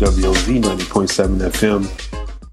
WWOZ 90.7 FM.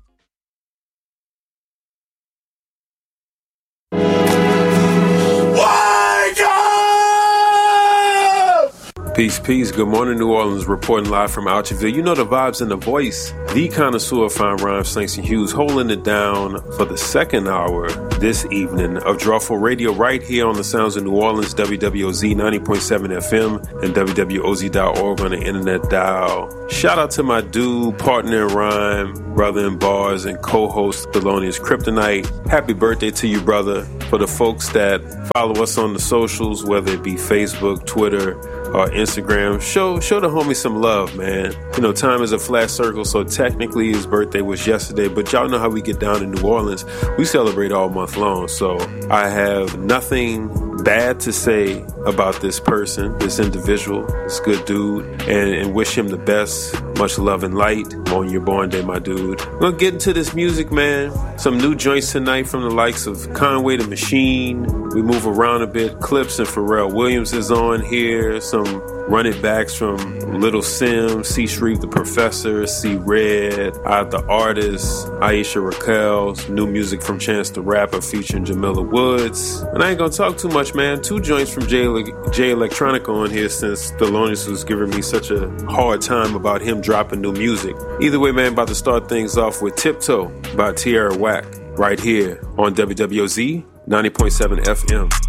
Peace, peace. Good morning, New Orleans. Reporting live from Alcherville. You know the vibes and the voice. The connoisseur, Fine Rhymes, Langston Hughes, holding it down for the second hour this evening of Drawful Radio right here on the sounds of New Orleans, WWOZ 90.7 FM and WWOZ.org on the internet dial. Shout out to my dude, partner in rhyme, brother in bars, and co-host Thelonious Kryptonite. Happy birthday to you, brother. For the folks that follow us on the socials, whether it be Facebook, Twitter, or Instagram, show the homie some love, man. You know, time is a flat circle, so technically his birthday was yesterday, but y'all know how we get down in New Orleans. We celebrate all month long, so I have nothing bad to say about this person, this individual, this good dude, and wish him the best. Much love and light on your born day, my dude. We're gonna get into this music, man. Some new joints tonight from the likes of Conway the Machine. We move around a bit. Clips and Pharrell Williams is on here. Some run it backs from Little Sim, C. Shreve the Professor, C. Red, The Artist, Aisha Raquel's new music from Chance the Rapper featuring Jamila Woods. And I ain't gonna talk too much, man. Two joints from Jay Electronica on here since Thelonious was giving me such a hard time about him dropping new music. Either way, man, about to start things off with Tiptoe by Tierra Whack right here on WWOZ 90.7 FM.